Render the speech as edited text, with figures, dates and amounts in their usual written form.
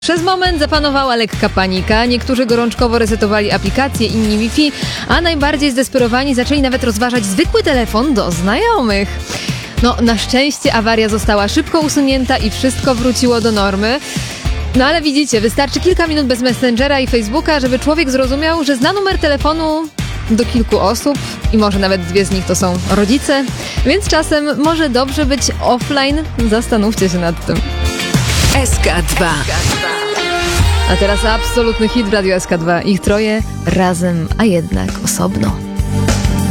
Przez moment zapanowała lekka panika, niektórzy gorączkowo resetowali aplikacje, inni Wi-Fi, a najbardziej zdesperowani zaczęli nawet rozważać zwykły telefon do znajomych. Na szczęście awaria została szybko usunięta i wszystko wróciło do normy. Ale widzicie, wystarczy kilka minut bez Messengera i Facebooka, żeby człowiek zrozumiał, że zna numer telefonu do kilku osób i może nawet dwie z nich to są rodzice, więc czasem może dobrze być offline. Zastanówcie się nad tym. SK2. A teraz absolutny hit w Radiu SK2. Ich troje razem, a jednak osobno.